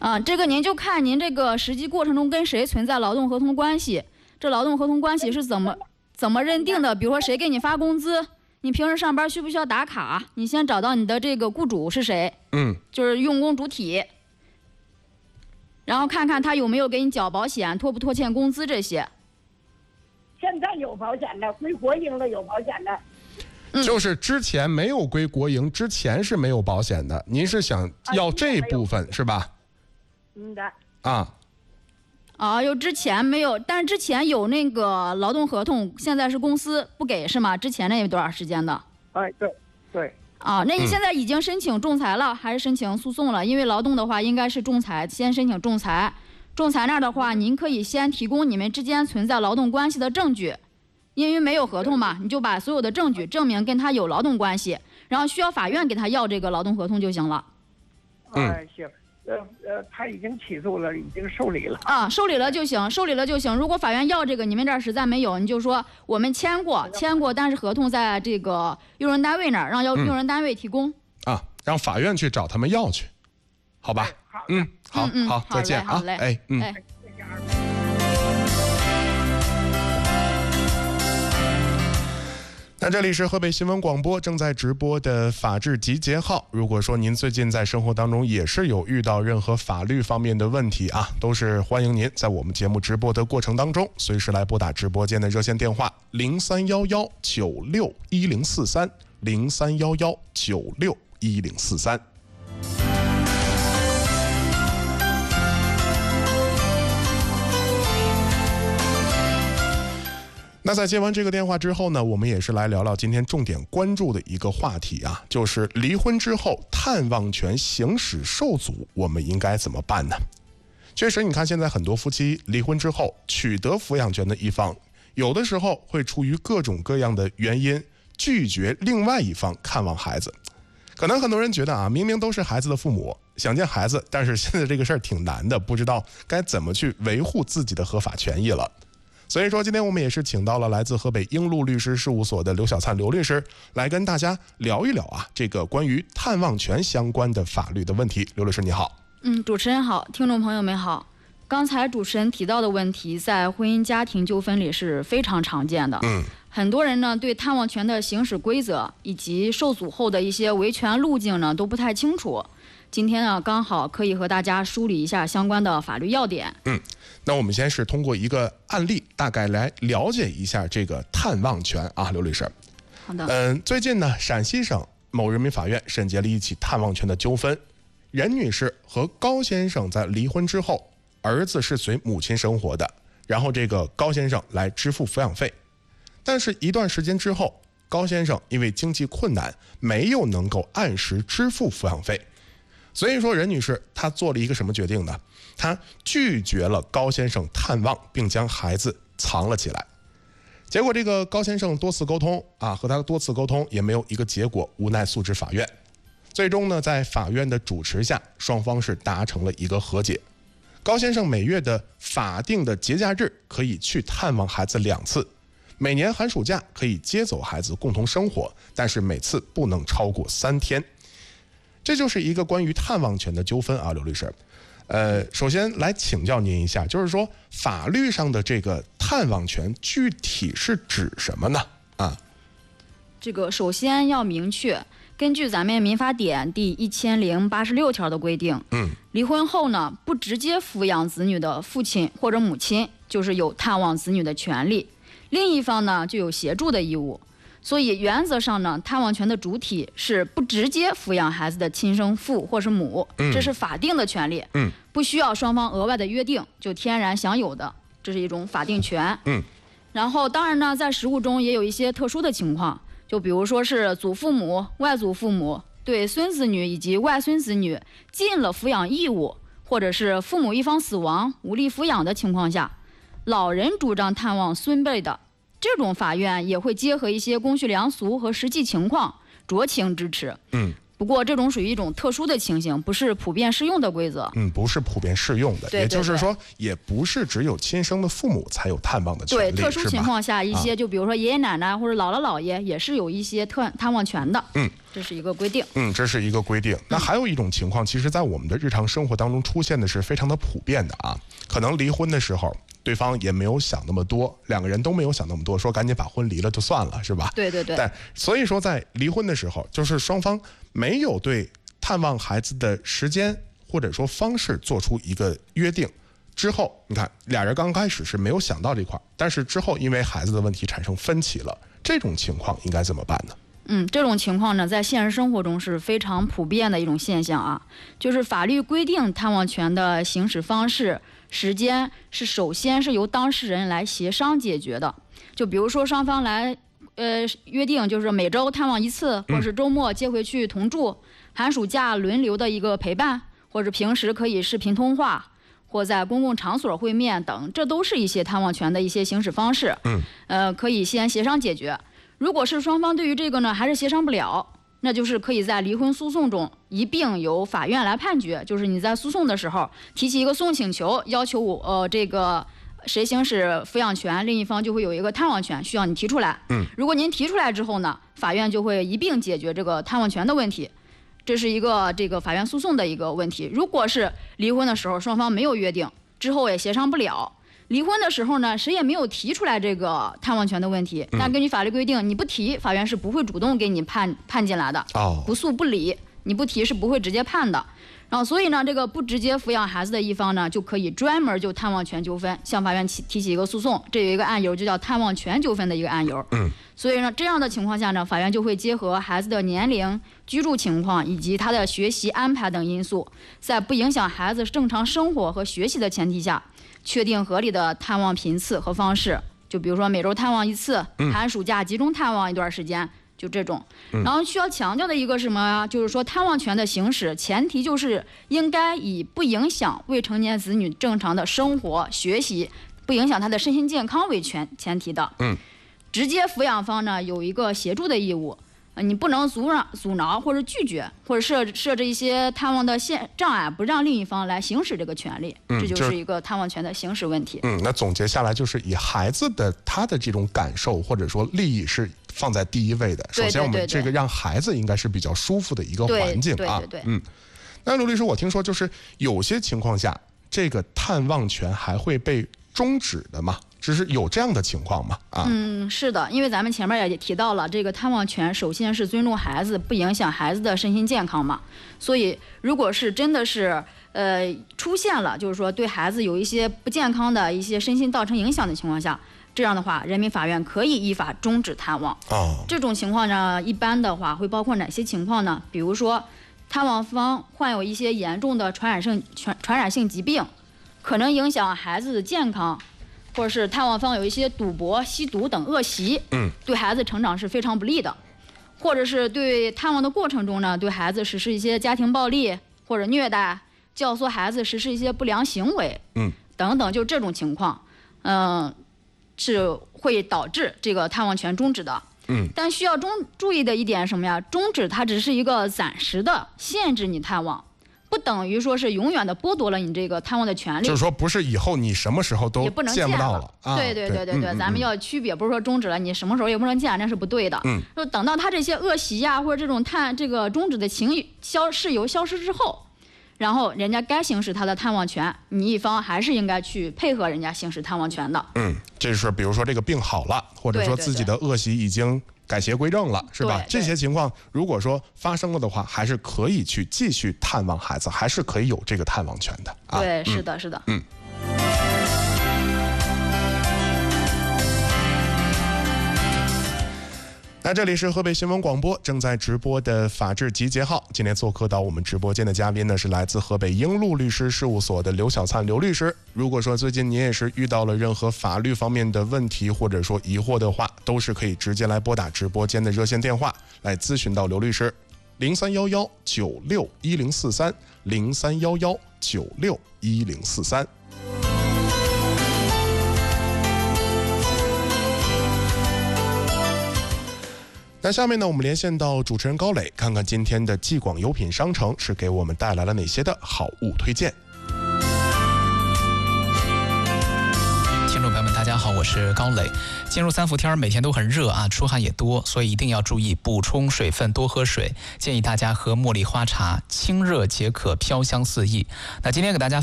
这个您就看您这个实际过程中跟谁存在劳动合同关系，这劳动合同关系是怎么认定的？比如说谁给你发工资，你平时上班需不需要打卡？你先找到你的这个雇主是谁，就是用工主体，然后看看他有没有给你缴保险，拖不拖欠工资这些。 现在有保险的，归国营的有保险的。 就是之前没有归国营，之前是没有保险的。您是想要这部分是吧？ 有之前没有，但是之前有那个劳动合同，现在是公司不给是吗？之前那多少时间的？ 对。 那你现在已经申请仲裁了，还是申请诉讼了？因为劳动的话应该是仲裁，先申请仲裁。仲裁那儿的话，您可以先提供你们之间存在劳动关系的证据，因为没有合同嘛，你就把所有的证据证明跟他有劳动关系，然后需要法院给他要这个劳动合同就行了。 行。他已经起诉了，已经受理了。 受理了就行。如果法院要这个，你们这儿实在没有，你就说我们签过，但是合同在这个用人单位那儿，让用人单位提供。 让法院去找他们要去，好吧？好，再见啊！那这里是河北新闻广播正在直播的法治集结号。如果说您最近在生活当中也是有遇到任何法律方面的问题都是欢迎您在我们节目直播的过程当中随时来拨打直播间的热线电话0311961043 0311961043。那在接完这个电话之后呢，我们也是来聊聊今天重点关注的一个话题就是离婚之后探望权行使受阻，我们应该怎么办呢？确实，你看现在很多夫妻离婚之后取得抚养权的一方，有的时候会出于各种各样的原因拒绝另外一方看望孩子。可能很多人觉得明明都是孩子的父母，想见孩子，但是现在这个事儿挺难的，不知道该怎么去维护自己的合法权益了。所以说今天我们也是请到了来自河北英路律师事务所的刘小灿刘律师来跟大家聊一聊这个关于探望权相关的法律的问题。刘律师你好。 主持人好，听众朋友们好。刚才主持人提到的问题在婚姻家庭纠纷里是非常常见的。很多人呢对探望权的行使规则以及受阻后的一些维权路径呢都不太清楚。今天呢刚好可以和大家梳理一下相关的法律要点。 那我们先是通过一个案例大概来了解一下这个探望权刘律师。 好的。 最近呢陕西省某人民法院审结了一起探望权的纠纷。任女士和高先生在离婚之后，儿子是随母亲生活的，然后这个高先生来支付抚养费。但是一段时间之后，高先生因为经济困难没有能够按时支付抚养费，所以说任女士她做了一个什么决定呢？她拒绝了高先生探望，并将孩子藏了起来。结果这个高先生多次沟通和他多次沟通也没有一个结果，无奈诉至法院。最终呢，在法院的主持下，双方是达成了一个和解。高先生每月的法定的节假日可以去探望孩子2次，每年寒暑假可以接走孩子共同生活，但是每次不能超过3天。这就是一个关于探望权的纠纷刘律师。首先来请教您一下，就是说法律上的这个探望权具体是指什么呢？ 这个首先要明确，根据咱们民法典第1086条的规定，离婚后呢，不直接抚养子女的父亲或者母亲就是有探望子女的权利，另一方呢就有协助的义务。所以原则上呢，探望权的主体是不直接抚养孩子的亲生父或是母，这是法定的权利，不需要双方额外的约定，就天然享有的，这是一种法定权。然后当然呢，在实务中也有一些特殊的情况，就比如说是祖父母、外祖父母对孙子女以及外孙子女尽了抚养义务，或者是父母一方死亡无力抚养的情况下，老人主张探望孙辈的，这种法院也会结合一些公序良俗和实际情况酌情支持。 不过这种属于一种特殊的情形，不是普遍适用的规则。 不是普遍适用的， 对对对， 也就是说，也不是只有亲生的父母才有探望的权利。 对，特殊情况下，一些就比如说爷爷奶奶或者姥姥姥爷也是有一些探望权的。这是一个规定。 这是一个规定。那还有一种情况，其实在我们的日常生活当中出现的是非常的普遍的啊。可能离婚的时候，对方也没有想那么多，两个人都没有想那么多，说赶紧把婚离了就算了，是吧？ 对对对。 但所以说，在离婚的时候，就是双方没有对探望孩子的时间或者说方式做出一个约定之后，你看俩人刚开始是没有想到这块，但是之后因为孩子的问题产生分歧了，这种情况应该怎么办呢？ 这种情况呢，在现实生活中是非常普遍的一种现象啊。就是法律规定探望权的行使方式、时间是首先是由当事人来协商解决的。就比如说双方来约定，就是每周探望一次，或者是周末接回去同住，寒暑假轮流的一个陪伴，或者平时可以视频通话，或在公共场所会面等，这都是一些探望权的一些行使方式。可以先协商解决。如果是双方对于这个呢还是协商不了，那就是可以在离婚诉讼中一并由法院来判决。就是你在诉讼的时候提起一个诉讼请求，要求这个谁行使抚养权，另一方就会有一个探望权，需要你提出来。如果您提出来之后呢，法院就会一并解决这个探望权的问题。这是一个这个法院诉讼的一个问题。如果是离婚的时候双方没有约定，之后也协商不了，离婚的时候呢，谁也没有提出来这个探望权的问题。但根据法律规定，你不提，法院是不会主动给你判进来的。不诉不理，你不提是不会直接判的。然后，所以呢，这个不直接抚养孩子的一方呢，就可以专门就探望权纠纷向法院提起一个诉讼。这有一个案由，就叫探望权纠纷的一个案由。所以呢，这样的情况下呢，法院就会结合孩子的年龄、居住情况以及他的学习安排等因素，在不影响孩子正常生活和学习的前提下，确定合理的探望频次和方式。就比如说每周探望一次，寒暑假集中探望一段时间，就这种。然后需要强调的一个什么呀？就是说探望权的行使，前提就是应该以不影响未成年子女正常的生活、学习，不影响他的身心健康为前提的。直接抚养方呢有一个协助的义务，你不能阻挠或者拒绝，或者设置一些探望的障碍，不让另一方来行使这个权利。这就是一个探望权的行使问题。 那总结下来就是以孩子的他的这种感受或者说利益是放在第一位的。首先我们这个让孩子应该是比较舒服的一个环境啊。 对。 那刘律师，我听说就是有些情况下，这个探望权还会被终止的嘛？只是有这样的情况吗？ 是的，因为咱们前面也提到了，这个探望权首先是尊重孩子，不影响孩子的身心健康嘛。所以，如果是真的是出现了，就是说对孩子有一些不健康的一些身心造成影响的情况下，这样的话，人民法院可以依法终止探望。这种情况呢，一般的话会包括哪些情况呢？比如说，探望方患有一些严重的传染性疾病，可能影响孩子的健康。或者是探望方有一些赌博、吸毒等恶习，对孩子成长是非常不利的；或者是对探望的过程中呢，对孩子实施一些家庭暴力或者虐待，教唆孩子实施一些不良行为，等等，就这种情况，是会导致这个探望权终止的。但需要注意的一点是什么呀？终止它只是一个暂时的限制你探望。不等于说是永远的剥夺了你这个探望的权利， 就是说不是以后你什么时候都见不到了。 对，咱们要区别，不是说终止了你什么时候也不能见，那是不对的。就等到他这些恶习呀，或者这种这个终止的事由消失之后，然后人家该行使他的探望权，你一方还是应该去配合人家行使探望权的。 这是比如说这个病好了，或者说自己的恶习已经改邪归正了，是吧？这些情况如果说发生了的话，还是可以去继续探望孩子，还是可以有这个探望权的。 对，是的。 那这里是河北新闻广播正在直播的法治集结号，今天做客到我们直播间的嘉宾呢是来自河北英路律师事务所的刘小灿刘律师。如果说最近你也是遇到了任何法律方面的问题或者说疑惑的话，都是可以直接来拨打直播间的热线电话来咨询到刘律师，0311961043，0311961043。 那下面呢，我们连线到主持人高磊，看看今天的济广优品商城是给我们带来了哪些的好物推荐。 听众朋友们，大家好，我是高磊。进入3伏天，每天都很热啊，出汗也多，所以一定要注意补充水分，多喝水。建议大家喝茉莉花茶，清热解渴，飘香四溢。那今天给大家